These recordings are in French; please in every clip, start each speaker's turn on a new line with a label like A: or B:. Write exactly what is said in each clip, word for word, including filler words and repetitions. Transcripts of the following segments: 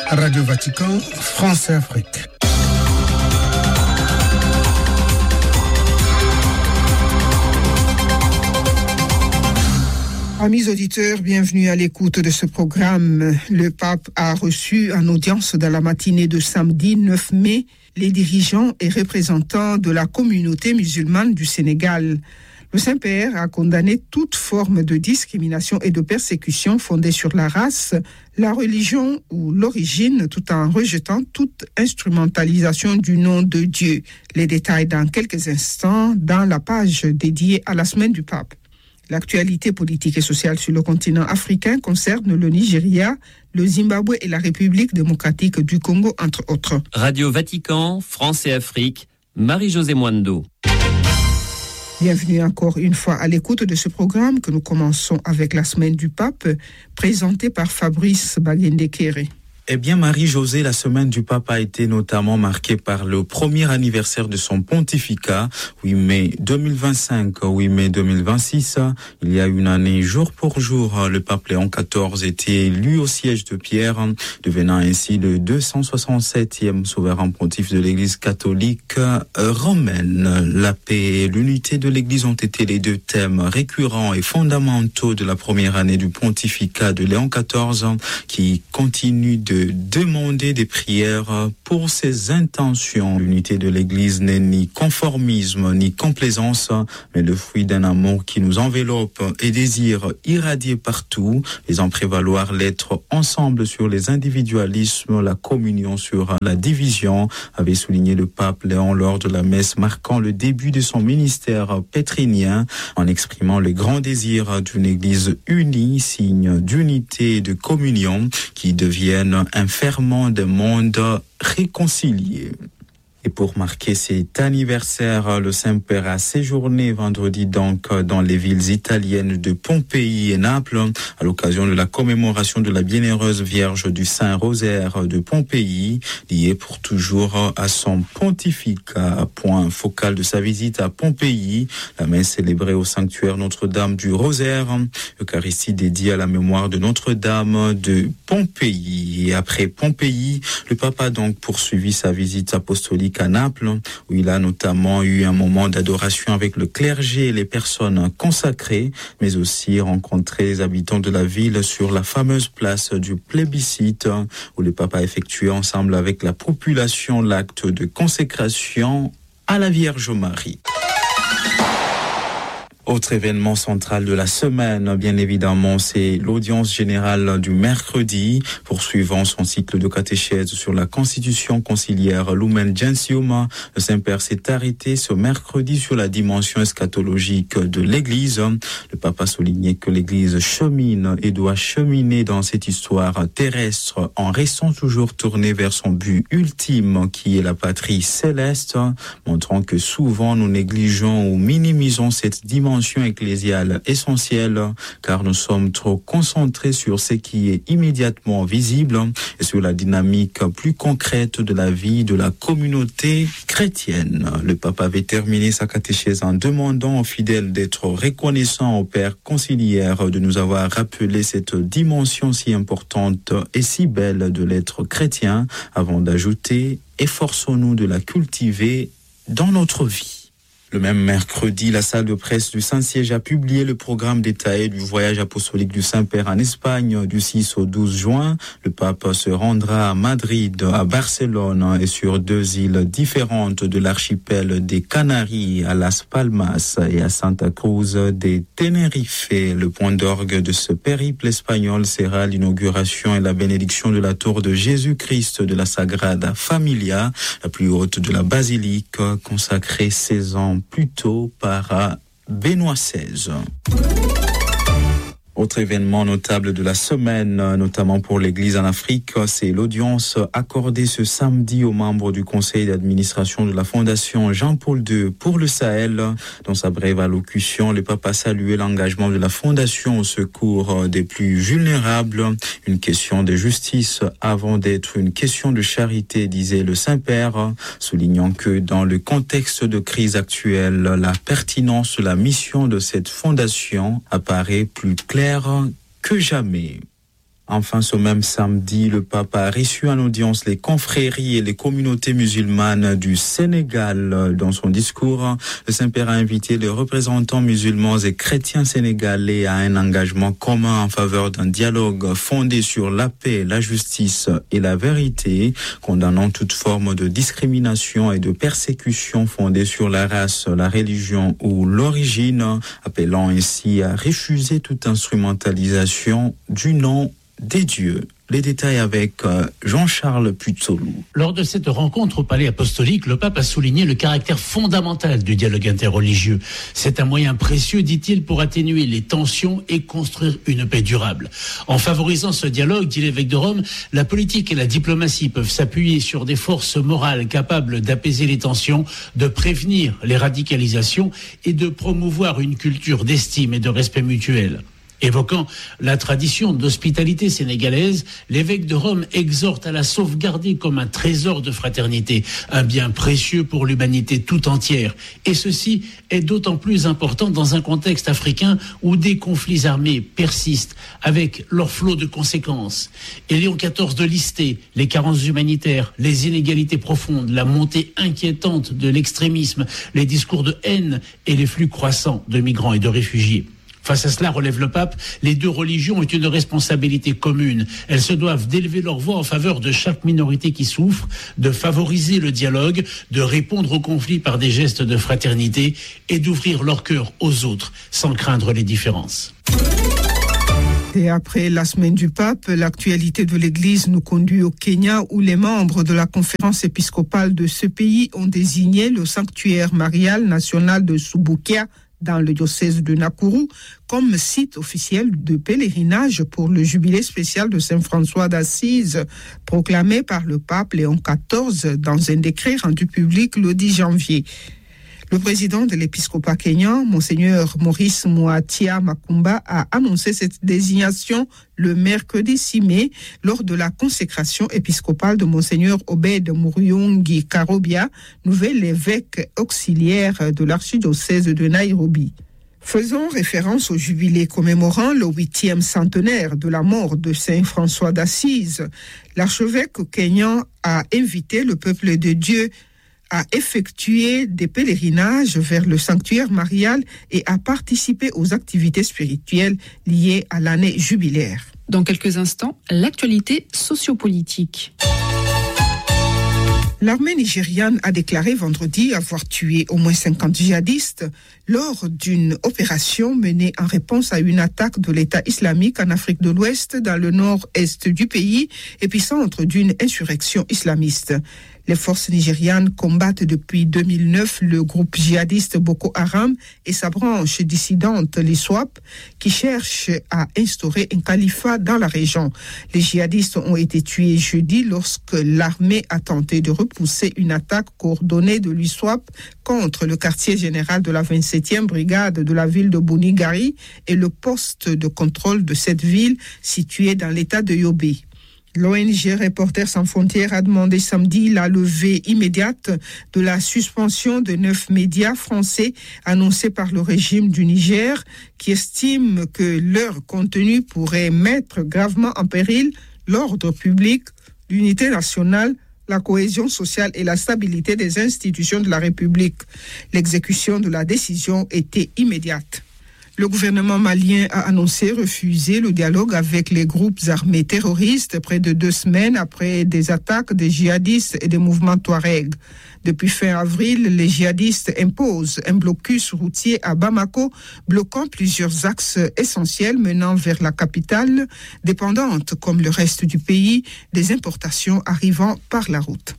A: Radio Vatican, France et Afrique.
B: Amis auditeurs, bienvenue à l'écoute de ce programme. Le pape a reçu en audience dans la matinée de samedi neuf mai les dirigeants et représentants de la communauté musulmane du Sénégal. Le Saint-Père a condamné toute forme de discrimination et de persécution fondée sur la race, la religion ou l'origine, tout en rejetant toute instrumentalisation du nom de Dieu. Les détails dans quelques instants dans la page dédiée à la semaine du pape. L'actualité politique et sociale sur le continent africain concerne le Nigeria, le Zimbabwe et la République démocratique du Congo, entre autres.
C: Radio Vatican, France et Afrique, Marie-Josée Mwando.
B: Bienvenue encore une fois à l'écoute de ce programme que nous commençons avec la semaine du pape, présentée par Fabrice Bagendekere.
D: Eh bien, Marie-Josée, la semaine du pape a été notamment marquée par le premier anniversaire de son pontificat, huit mai deux mille vingt-cinq, huit mai deux mille vingt-six. Il y a une année, jour pour jour, le pape Léon quatorze était élu au siège de Pierre, devenant ainsi le deux cent soixante-septième souverain pontife de l'Église catholique romaine. La paix et l'unité de l'Église ont été les deux thèmes récurrents et fondamentaux de la première année du pontificat de Léon quatorze, qui continue de demander des prières pour ses intentions. L'unité de l'Église n'est ni conformisme ni complaisance, mais le fruit d'un amour qui nous enveloppe et désire irradier partout, faisant prévaloir l'être ensemble sur les individualismes, la communion sur la division, avait souligné le pape Léon lors de la messe marquant le début de son ministère pétrinien, en exprimant le grand désir d'une Église unie, signe d'unité et de communion qui devienne un ferment de monde réconcilié. Et pour marquer cet anniversaire, le Saint-Père a séjourné vendredi donc dans les villes italiennes de Pompéi et Naples à l'occasion de la commémoration de la Bienheureuse Vierge du Saint-Rosaire de Pompéi, liée pour toujours à son pontificat. Point focal de sa visite à Pompéi, la messe célébrée au sanctuaire Notre-Dame du Rosaire, Eucharistie dédiée à la mémoire de Notre-Dame de Pompéi. Et après Pompéi, le pape a donc poursuivi sa visite apostolique à Naples, où il a notamment eu un moment d'adoration avec le clergé et les personnes consacrées, mais aussi rencontré les habitants de la ville sur la fameuse place du plébiscite, où le pape a effectué ensemble avec la population l'acte de consécration à la Vierge Marie. Autre événement central de la semaine, bien évidemment, c'est l'audience générale du mercredi, poursuivant son cycle de catéchèse sur la constitution conciliaire Lumen Gentium. Le Saint-Père s'est arrêté ce mercredi sur la dimension eschatologique de l'Église. Le pape a souligné que l'Église chemine et doit cheminer dans cette histoire terrestre en restant toujours tournée vers son but ultime, qui est la patrie céleste, montrant que souvent nous négligeons ou minimisons cette dimension ecclésiale essentielle, car nous sommes trop concentrés sur ce qui est immédiatement visible et sur la dynamique plus concrète de la vie de la communauté chrétienne. Le pape avait terminé sa catéchèse en demandant aux fidèles d'être reconnaissants au Père conciliaire de nous avoir rappelé cette dimension si importante et si belle de l'être chrétien, avant d'ajouter « efforçons-nous de la cultiver dans notre vie ». Le même mercredi, la salle de presse du Saint-Siège a publié le programme détaillé du voyage apostolique du Saint-Père en Espagne du six au douze juin. Le pape se rendra à Madrid, à Barcelone et sur deux îles différentes de l'archipel des Canaries, à Las Palmas et à Santa Cruz de Tenerife. Le point d'orgue de ce périple espagnol sera l'inauguration et la bénédiction de la tour de Jésus-Christ de la Sagrada Familia, la plus haute de la basilique, consacrée seize ans plus tôt par Benoît seize. Autre événement notable de la semaine, notamment pour l'Église en Afrique, c'est l'audience accordée ce samedi aux membres du conseil d'administration de la Fondation Jean-Paul deux pour le Sahel. Dans sa brève allocution, le pape a salué l'engagement de la Fondation au secours des plus vulnérables. Une question de justice avant d'être une question de charité, disait le Saint-Père, soulignant que dans le contexte de crise actuelle, la pertinence de la mission de cette fondation apparaît plus claire que jamais. Enfin, ce même samedi, le pape a reçu en audience les confréries et les communautés musulmanes du Sénégal. Dans son discours, le Saint-Père a invité les représentants musulmans et chrétiens sénégalais à un engagement commun en faveur d'un dialogue fondé sur la paix, la justice et la vérité, condamnant toute forme de discrimination et de persécution fondée sur la race, la religion ou l'origine, appelant ainsi à refuser toute instrumentalisation du nom des dieux. Les détails avec Jean-Charles Puzzolou.
E: Lors de cette rencontre au Palais Apostolique, le pape a souligné le caractère fondamental du dialogue interreligieux. C'est un moyen précieux, dit-il, pour atténuer les tensions et construire une paix durable. En favorisant ce dialogue, dit l'évêque de Rome, la politique et la diplomatie peuvent s'appuyer sur des forces morales capables d'apaiser les tensions, de prévenir les radicalisations et de promouvoir une culture d'estime et de respect mutuel. Évoquant la tradition d'hospitalité sénégalaise, l'évêque de Rome exhorte à la sauvegarder comme un trésor de fraternité, un bien précieux pour l'humanité tout entière. Et ceci est d'autant plus important dans un contexte africain où des conflits armés persistent avec leur flot de conséquences. Et Léon quatorze de lister les carences humanitaires, les inégalités profondes, la montée inquiétante de l'extrémisme, les discours de haine et les flux croissants de migrants et de réfugiés. Face à cela, relève le pape, les deux religions ont une responsabilité commune. Elles se doivent d'élever leur voix en faveur de chaque minorité qui souffre, de favoriser le dialogue, de répondre aux conflits par des gestes de fraternité et d'ouvrir leur cœur aux autres sans craindre les différences.
B: Et après la semaine du pape, l'actualité de l'Église nous conduit au Kenya où les membres de la conférence épiscopale de ce pays ont désigné le sanctuaire marial national de Subukia dans le diocèse de Nakuru comme site officiel de pèlerinage pour le jubilé spécial de Saint François d'Assise, proclamé par le pape Léon quatorze dans un décret rendu public le dix janvier. Le président de l'épiscopat kényan, Monseigneur Maurice Mwatia Makumba, a annoncé cette désignation le mercredi six mai lors de la consécration épiscopale de Monseigneur Obed Muriungi Karobia, nouvel évêque auxiliaire de l'archidiocèse de Nairobi. Faisant référence au jubilé commémorant le huitième centenaire de la mort de Saint François d'Assise, l'archevêque kényan a invité le peuple de Dieu à effectuer des pèlerinages vers le sanctuaire marial et à participer aux activités spirituelles liées à l'année jubilaire.
F: Dans quelques instants, l'actualité sociopolitique.
B: L'armée nigériane a déclaré vendredi avoir tué au moins cinquante djihadistes lors d'une opération menée en réponse à une attaque de l'État islamique en Afrique de l'Ouest dans le nord-est du pays, épicentre d'une insurrection islamiste. Les forces nigérianes combattent depuis deux mille neuf le groupe djihadiste Boko Haram et sa branche dissidente, l'ISWAP, qui cherche à instaurer un califat dans la région. Les djihadistes ont été tués jeudi lorsque l'armée a tenté de repousser une attaque coordonnée de l'ISWAP contre le quartier général de la vingt-septième brigade de la ville de Bounigari et le poste de contrôle de cette ville située dans l'état de Yobe. L'O N G Reporters sans frontières a demandé samedi la levée immédiate de la suspension de neuf médias français annoncés par le régime du Niger, qui estime que leur contenu pourrait mettre gravement en péril l'ordre public, l'unité nationale, la cohésion sociale et la stabilité des institutions de la République. L'exécution de la décision était immédiate. Le gouvernement malien a annoncé refuser le dialogue avec les groupes armés terroristes près de deux semaines après des attaques des djihadistes et des mouvements Touareg. Depuis fin avril, les djihadistes imposent un blocus routier à Bamako, bloquant plusieurs axes essentiels menant vers la capitale, dépendante, comme le reste du pays, des importations arrivant par la route.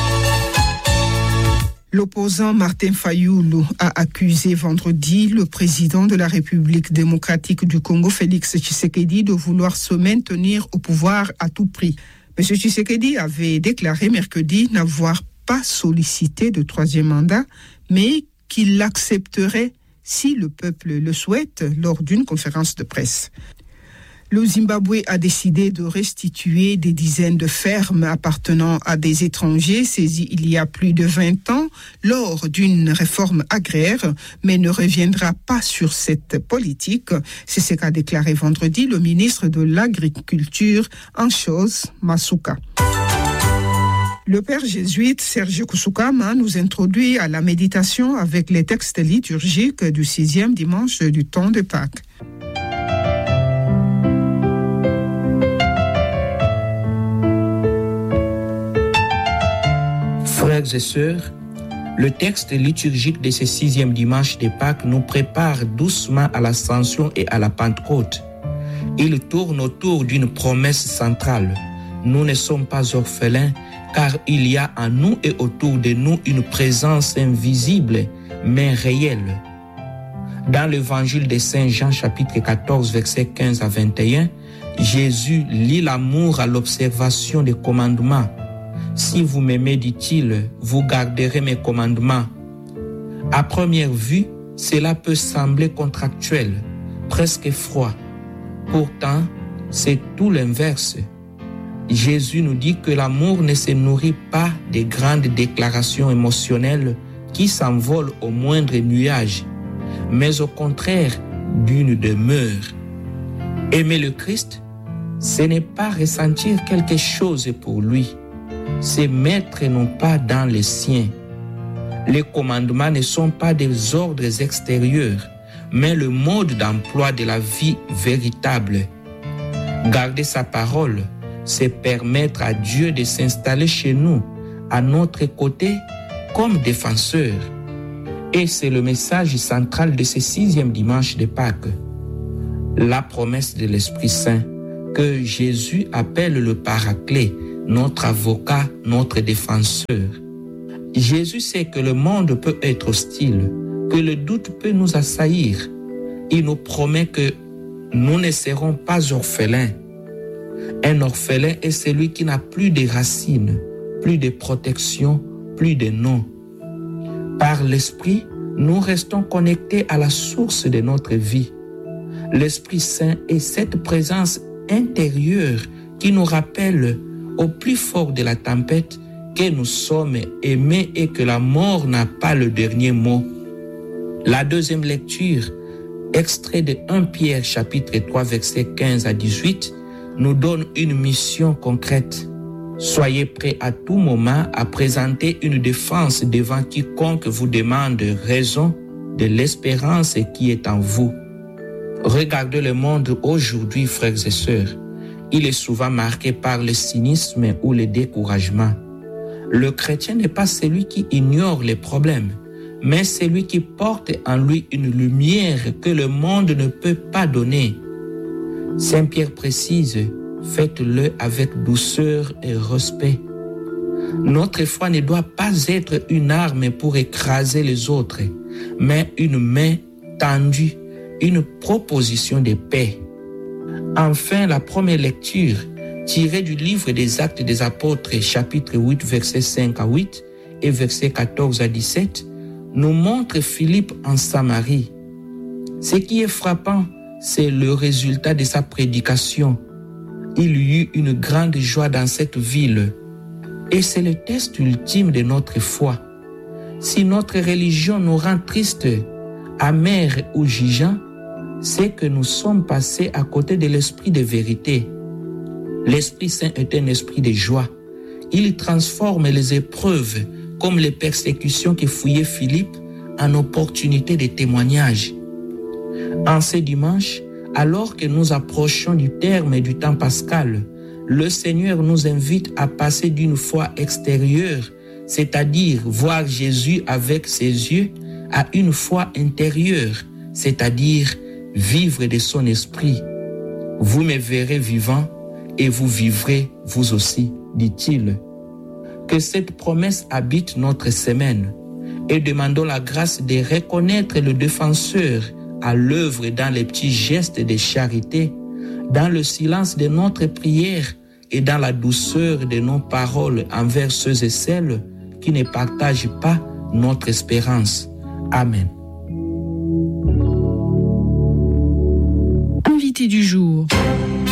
B: L'opposant Martin Fayoulou a accusé vendredi le président de la République démocratique du Congo, Félix Tshisekedi, de vouloir se maintenir au pouvoir à tout prix. M. Tshisekedi avait déclaré mercredi n'avoir pas sollicité de troisième mandat, mais qu'il l'accepterait si le peuple le souhaite lors d'une conférence de presse. Le Zimbabwe a décidé de restituer des dizaines de fermes appartenant à des étrangers saisis il y a plus de vingt ans lors d'une réforme agraire, mais ne reviendra pas sur cette politique. C'est ce qu'a déclaré vendredi le ministre de l'Agriculture, Anchose Masuka. Le père jésuite Serge Kusukama nous introduit à la méditation avec les textes liturgiques du sixième dimanche du temps de Pâques.
G: Frères et sœurs, le texte liturgique de ce sixième dimanche de Pâques nous prépare doucement à l'Ascension et à la Pentecôte. Il tourne autour d'une promesse centrale. Nous ne sommes pas orphelins, car il y a en nous et autour de nous une présence invisible, mais réelle. Dans l'évangile de Saint Jean, chapitre quatorze, versets quinze à vingt et un, Jésus lit l'amour à l'observation des commandements. Si vous m'aimez, dit-il, vous garderez mes commandements. À première vue, cela peut sembler contractuel, presque froid. Pourtant, c'est tout l'inverse. Jésus nous dit que l'amour ne se nourrit pas des grandes déclarations émotionnelles qui s'envolent au moindre nuage, mais au contraire d'une demeure. Aimer le Christ, ce n'est pas ressentir quelque chose pour lui, c'est mettre nos pas dans les siens. Les commandements ne sont pas des ordres extérieurs, mais le mode d'emploi de la vie véritable. Garder sa parole, c'est permettre à Dieu de s'installer chez nous, à notre côté, comme défenseur. Et c'est le message central de ce sixième dimanche de Pâques. La promesse de l'Esprit Saint, que Jésus appelle le Paraclet, notre avocat, notre défenseur. Jésus sait que le monde peut être hostile, que le doute peut nous assaillir. Il nous promet que nous ne serons pas orphelins. Un orphelin est celui qui n'a plus de racines, plus de protection, plus de nom. Par l'Esprit, nous restons connectés à la source de notre vie. L'Esprit Saint est cette présence intérieure qui nous rappelle au plus fort de la tempête que nous sommes aimés et que la mort n'a pas le dernier mot. La deuxième lecture, extrait de premier Pierre chapitre trois versets quinze à dix-huit, nous donne une mission concrète. Soyez prêts à tout moment à présenter une défense devant quiconque vous demande raison de l'espérance qui est en vous. Regardez le monde aujourd'hui, frères et sœurs. Il est souvent marqué par le cynisme ou le découragement. Le chrétien n'est pas celui qui ignore les problèmes, mais celui qui porte en lui une lumière que le monde ne peut pas donner. Saint Pierre précise, faites-le avec douceur et respect. Notre foi ne doit pas être une arme pour écraser les autres, mais une main tendue, une proposition de paix. Enfin, la première lecture, tirée du livre des Actes des Apôtres, chapitre huit, versets cinq à huit et versets quatorze à dix-sept, nous montre Philippe en Samarie. Ce qui est frappant, c'est le résultat de sa prédication. Il y eut une grande joie dans cette ville. Et c'est le test ultime de notre foi. Si notre religion nous rend tristes, amers ou jugeants, c'est que nous sommes passés à côté de l'esprit de vérité. L'Esprit Saint est un esprit de joie. Il transforme les épreuves, comme les persécutions qui fouillaient Philippe, en opportunités de témoignage. En ce dimanche, alors que nous approchons du terme du temps pascal, le Seigneur nous invite à passer d'une foi extérieure, c'est-à-dire voir Jésus avec ses yeux, à une foi intérieure, c'est-à-dire vivre de son esprit. Vous me verrez vivant et vous vivrez vous aussi, dit-il. Que cette promesse habite notre semaine et demandons la grâce de reconnaître le défenseur à l'œuvre dans les petits gestes de charité, dans le silence de notre prière et dans la douceur de nos paroles envers ceux et celles qui ne partagent pas notre espérance. Amen.
F: Invité du jour.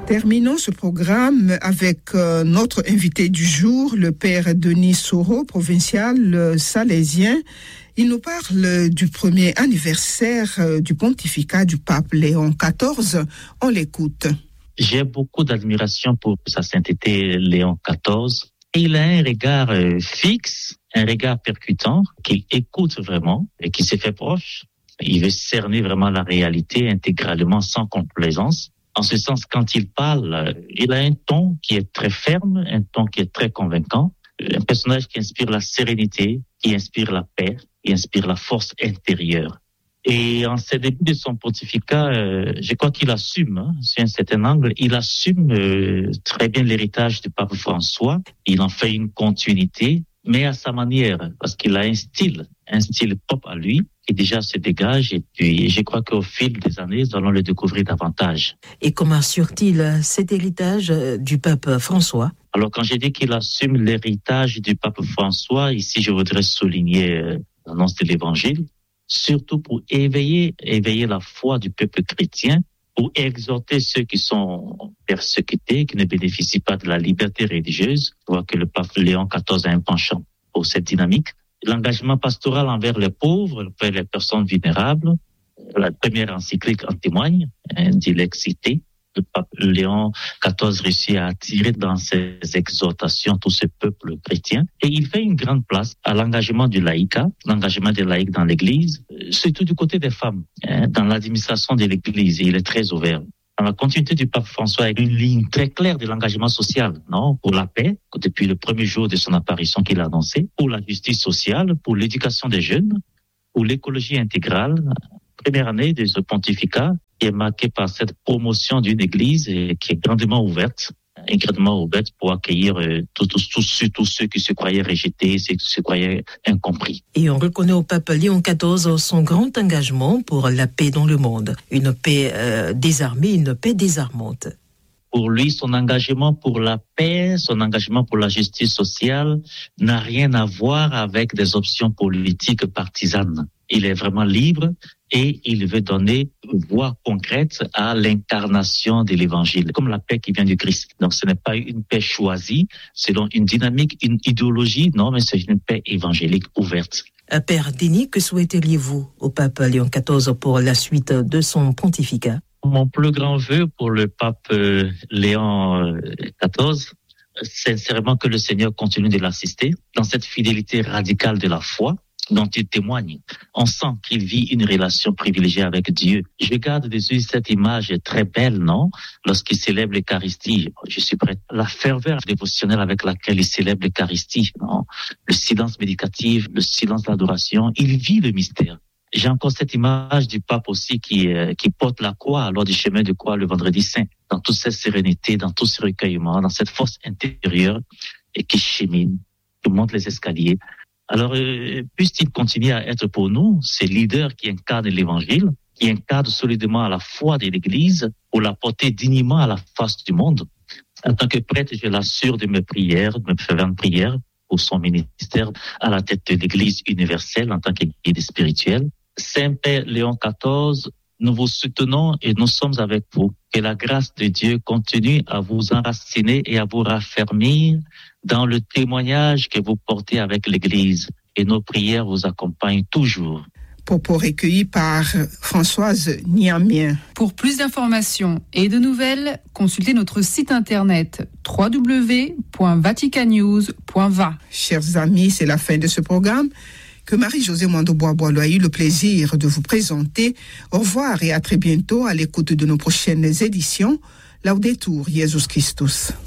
B: Terminons ce programme avec euh, notre invité du jour, le père Denis Soro, provincial euh, salésien. Il nous parle du premier anniversaire euh, du pontificat du pape Léon quatorze. On l'écoute.
H: J'ai beaucoup d'admiration pour sa sainteté Léon quatorze. Et il a un regard euh, fixe, un regard percutant, qui écoute vraiment et qui se fait proche. Il veut cerner vraiment la réalité intégralement, sans complaisance. En ce sens, quand il parle, il a un ton qui est très ferme, un ton qui est très convaincant, un personnage qui inspire la sérénité, qui inspire la paix, qui inspire la force intérieure. Et en ces débuts de son pontificat, euh, je crois qu'il assume, hein, sur un certain angle, il assume euh, très bien l'héritage du pape François. Il en fait une continuité, mais à sa manière, parce qu'il a un style, un style propre à lui, qui déjà se dégage. Et puis, je crois qu'au fil des années, nous allons le découvrir davantage.
I: Et comment assure-t-il cet héritage du pape François?
H: Alors, quand j'ai dit qu'il assume l'héritage du pape François, ici, je voudrais souligner euh, l'annonce de l'Évangile, surtout pour éveiller, éveiller la foi du peuple chrétien, pour exhorter ceux qui sont persécutés, qui ne bénéficient pas de la liberté religieuse. Je vois que le pape Léon quatorze a un penchant pour cette dynamique. L'engagement pastoral envers les pauvres, envers les personnes vulnérables, la première encyclique en témoigne, hein, dit l'excité. Le pape Léon quatorze réussit à attirer dans ses exhortations tout ce peuple chrétien. Et il fait une grande place à l'engagement du laïcat, l'engagement des laïcs dans l'Église, surtout du côté des femmes, hein, dans l'administration de l'Église. Et il est très ouvert. Dans la continuité du pape François, avec une ligne très claire de l'engagement social, non, pour la paix, depuis le premier jour de son apparition qu'il a annoncé, pour la justice sociale, pour l'éducation des jeunes, pour l'écologie intégrale. Première année de ce pontificat qui est marquée par cette promotion d'une église qui est grandement ouverte, grandement ouverte pour accueillir euh, tous, tous, tous, tous ceux qui se croyaient rejetés, ceux qui se croyaient incompris.
I: Et on reconnaît au pape Léon quatorze son grand engagement pour la paix dans le monde. Une paix euh, désarmée, une paix désarmante.
H: Pour lui, son engagement pour la paix, son engagement pour la justice sociale n'a rien à voir avec des options politiques partisanes. Il est vraiment libre et il veut donner voix concrète à l'incarnation de l'évangile, comme la paix qui vient du Christ. Donc ce n'est pas une paix choisie selon une dynamique, une idéologie, non, mais c'est une paix évangélique ouverte.
I: Père Denis, que souhaiteriez-vous au pape Léon quatorze pour la suite de son pontificat?
H: Mon plus grand vœu pour le pape euh, Léon quatorze, sincèrement que le Seigneur continue de l'assister dans cette fidélité radicale de la foi dont il témoigne. On sent qu'il vit une relation privilégiée avec Dieu. Je garde des yeux cette image très belle, non? Lorsqu'il célèbre l'Eucharistie, je suis prêt. La ferveur dévotionnelle avec laquelle il célèbre l'Eucharistie, non? Le silence méditatif, le silence d'adoration, il vit le mystère. J'ai encore cette image du pape aussi qui, euh, qui porte la croix lors du chemin de croix le vendredi saint, dans toute cette sérénité, dans tout ce recueillement, dans cette force intérieure et qui chemine, qui monte les escaliers. Alors, euh, puisse-t-il continuer à être pour nous ces leaders qui incarnent l'évangile, qui incarnent solidement à la foi de l'Église pour la porter dignement à la face du monde. En tant que prêtre, je l'assure de mes prières, de mes ferventes prières pour son ministère à la tête de l'Église universelle en tant que guide spirituel. Saint-Père Léon quatorze, nous vous soutenons et nous sommes avec vous. Que la grâce de Dieu continue à vous enraciner et à vous raffermir dans le témoignage que vous portez avec l'Église. Et nos prières vous accompagnent toujours.
B: Propos recueillis par Françoise Niamien.
F: Pour plus d'informations et de nouvelles, consultez notre site internet w w w point vatican news point v a.
B: Chers amis, c'est la fin de ce programme que Marie-Josée Mwando-Bois-Boileau a eu le plaisir de vous présenter. Au revoir et à très bientôt à l'écoute de nos prochaines éditions. Laudetur Jesus Christus.